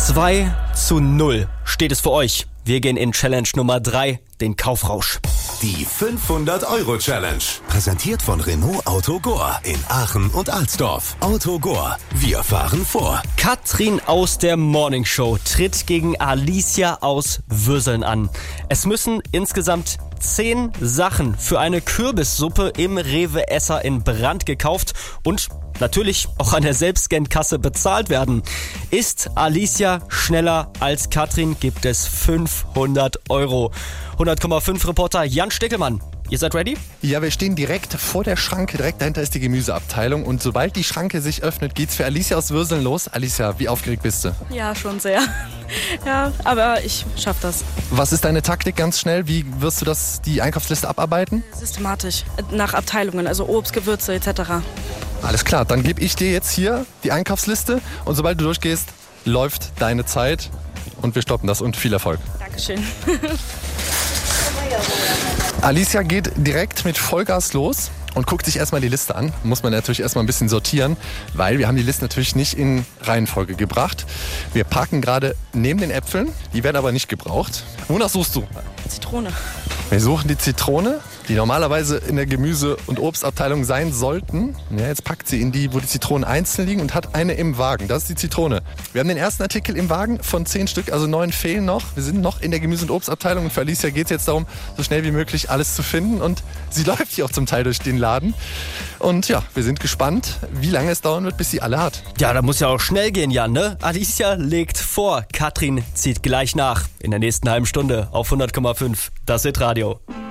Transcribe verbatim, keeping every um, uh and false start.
zwei zu null steht es für euch. Wir gehen in Challenge Nummer drei, den Kaufrausch. Die fünfhundert-Euro-Challenge. Präsentiert von Renault Auto Gore in Aachen und Alsdorf. Auto Gore. Wir fahren vor. Katrin aus der Morning Show tritt gegen Alicia aus Würseln an. Es müssen insgesamt zehn Sachen für eine Kürbissuppe im Rewe Esser in Brand gekauft und natürlich auch an der Selbstscan-Kasse bezahlt werden. Ist Alicia schneller als Katrin, gibt es fünfhundert Euro. hundert Komma fünf Reporter Jan Stickelmann. Ihr seid ready? Ja, wir stehen direkt vor der Schranke. Direkt dahinter ist die Gemüseabteilung. Und sobald die Schranke sich öffnet, geht's für Alicia aus Würseln los. Alicia, wie aufgeregt bist du? Ja, schon sehr. Ja, aber ich schaff das. Was ist deine Taktik ganz schnell? Wie wirst du das, die Einkaufsliste abarbeiten? Systematisch, nach Abteilungen, also Obst, Gewürze et cetera. Alles klar, dann gebe ich dir jetzt hier die Einkaufsliste. Und sobald du durchgehst, läuft deine Zeit. Und wir stoppen das und viel Erfolg. Dankeschön. Alicia geht direkt mit Vollgas los und guckt sich erstmal die Liste an. Muss man natürlich erstmal ein bisschen sortieren, weil wir haben die Liste natürlich nicht in Reihenfolge gebracht. Wir parken gerade neben den Äpfeln, die werden aber nicht gebraucht. Wonach suchst du? Zitrone. Wir suchen die Zitrone, die normalerweise in der Gemüse- und Obstabteilung sein sollten. Ja, jetzt packt sie in die, wo die Zitronen einzeln liegen und hat eine im Wagen. Das ist die Zitrone. Wir haben den ersten Artikel im Wagen von zehn Stück, also neun fehlen noch. Wir sind noch in der Gemüse- und Obstabteilung und für Alicia geht es jetzt darum, so schnell wie möglich alles zu finden. Und sie läuft hier auch zum Teil durch den Laden. Und ja, wir sind gespannt, wie lange es dauern wird, bis sie alle hat. Ja, da muss ja auch schnell gehen, Jan, ne? Alicia legt vor, Katrin zieht gleich nach. In der nächsten halben Stunde auf hundert Komma fünf, das Hit Radio.